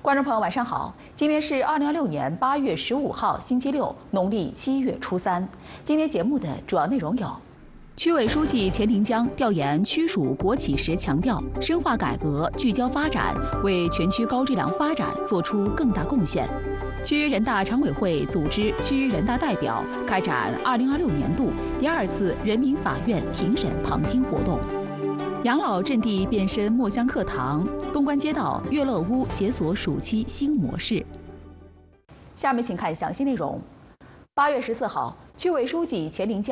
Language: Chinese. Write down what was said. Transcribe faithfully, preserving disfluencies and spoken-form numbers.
观众朋友，晚上好！今天是二零二六年八月十五号，星期六，农历七月初三。今天节目的主要内容有：区委书记钱林江调研区属国企时强调，深化改革、聚焦发展，为全区高质量发展做出更大贡献。区人大常委会组织区人大代表开展二零二六年度第二次人民法院庭审旁听活动。养老阵地变身墨香课堂，东关街道悦乐屋解锁暑期新模式。下面请看详细内容。八月十四号，区委书记钱林江